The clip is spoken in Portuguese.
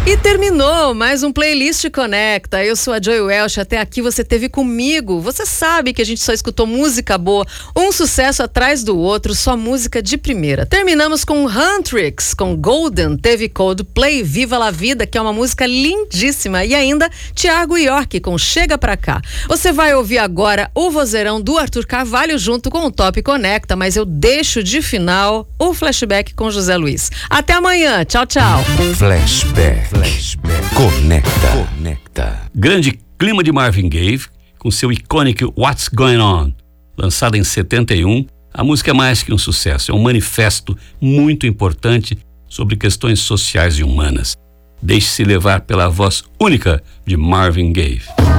E terminou mais um Playlist Conecta. Eu sou a Joy Welch, até aqui você teve comigo. Você sabe que a gente só escutou música boa, um sucesso atrás do outro, só música de primeira. Terminamos com Huntrix, com Golden, teve Coldplay, Viva la Vida, que é uma música lindíssima, e ainda Thiago York com Chega Pra Cá. Você vai ouvir agora o vozeirão do Arthur Carvalho junto com o Top Conecta, mas eu deixo de final o flashback com José Luiz. Até amanhã, tchau, tchau. Flashback. Conecta. Grande clima de Marvin Gaye, com seu icônico What's Going On. Lançada em 71, a música é mais que um sucesso, é um manifesto muito importante sobre questões sociais e humanas. Deixe-se levar pela voz única de Marvin Gaye.